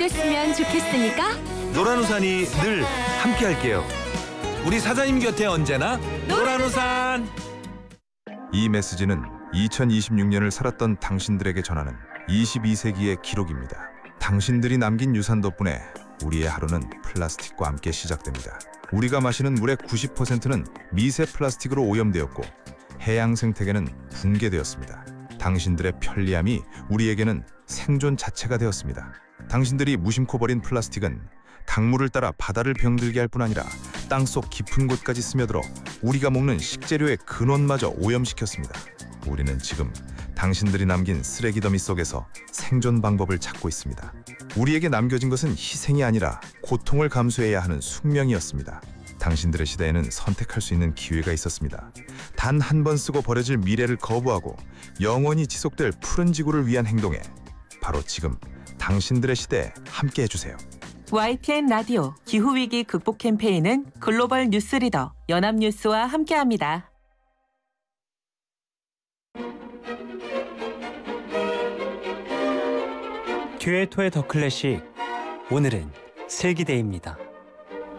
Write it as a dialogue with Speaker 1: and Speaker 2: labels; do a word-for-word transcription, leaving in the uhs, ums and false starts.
Speaker 1: 됐으면 좋겠으니까
Speaker 2: 노란우산이 늘 함께할게요. 우리 사장님 곁에 언제나 노란우산.
Speaker 3: 이 메시지는 이천이십육 년을 살았던 당신들에게 전하는 이십이 세기의 기록입니다. 당신들이 남긴 유산 덕분에 우리의 하루는 플라스틱과 함께 시작됩니다. 우리가 마시는 물의 구십 퍼센트는 미세 플라스틱으로 오염되었고 해양 생태계는 붕괴되었습니다. 당신들의 편리함이 우리에게는 생존 자체가 되었습니다. 당신들이 무심코 버린 플라스틱은 강물을 따라 바다를 병들게 할 뿐 아니라 땅속 깊은 곳까지 스며들어 우리가 먹는 식재료의 근원마저 오염시켰습니다. 우리는 지금 당신들이 남긴 쓰레기 더미 속에서 생존 방법을 찾고 있습니다. 우리에게 남겨진 것은 희생이 아니라 고통을 감수해야 하는 숙명이었습니다. 당신들의 시대에는 선택할 수 있는 기회가 있었습니다. 단 한 번 쓰고 버려질 미래를 거부하고 영원히 지속될 푸른 지구를 위한 행동에 바로 지금 당신들의 시대에 함께 해주세요.
Speaker 4: 와이티엔 라디오 기후위기 극복 캠페인은 글로벌 뉴스 리더 연합뉴스와 함께합니다.
Speaker 5: 듀에토의 더 클래식, 오늘은 슬기대입니다.